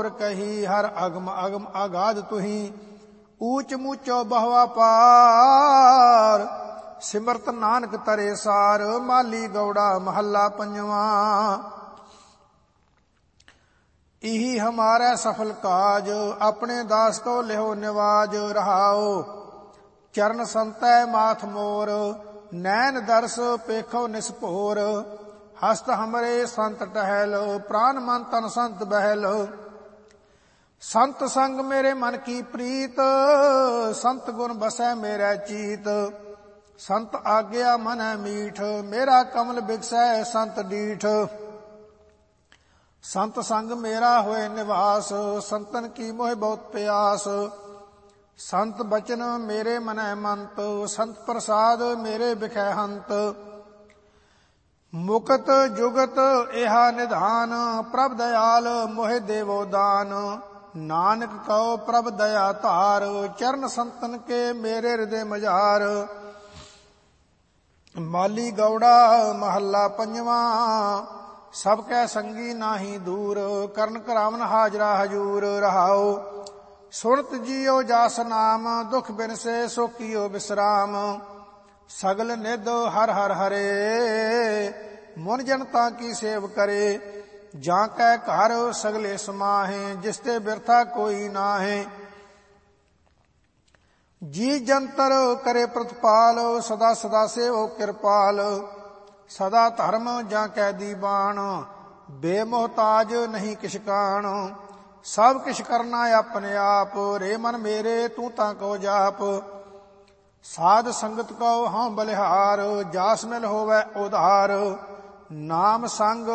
गुर कही, हर अगम अगम आगाध तुही। ऊच मूचो बहुआ पार, सिमरत नानक तरे सार। माली गौड़ा महला पंजवा। इही हमारा सफल काज, अपने दास को लिहो निवाज। रहाओ चरण संतै माथ मोर, नैन दर्श पेखो निस्पोर। हस्त हमरे संत टहल, प्राण मन तन संत बहल। संत संग मेरे मन की प्रीत, संत गुण बसै मेरा चीत। संत आज्ञा मन मीठ, मेरा कमल बिगसै संत डीठ। संत संग मेरा होए निवास, संतन की मोह बहुत प्यास। संत बचन मेरे मनै मंत, संत प्रसाद मेरे बिखै हंत। मुकत जुगत एहा निधान, प्रभ दयाल मोहि देवो दान। नानक कहो प्रभ दया धार, चरण संतन के मेरे हृदय मजार। माली गौड़ा महला पंजवा, सब कै संगी नाही दूर। करन करावन हाजरा हजूर। रहाओ सुरत जियो जास नाम, दुख बिन से सो कियो विश्राम। सगल निध हर हर हरे, मुन जनता की सेव करे। जां कै घर सगले समाहे, जिसते बिरथा कोई नाहे। जी जंतर करे प्रतिपाल, सदा सदा सेवो कृपाल। सदा धर्म जां कै दीवान, बेमोहताज नहीं किछ काण। सब किछ करना अपने आप, रे मन मेरे तू तां को जाप। साध संगत को हाँ बलिहार, जास मिल होवै उधार। नाम संग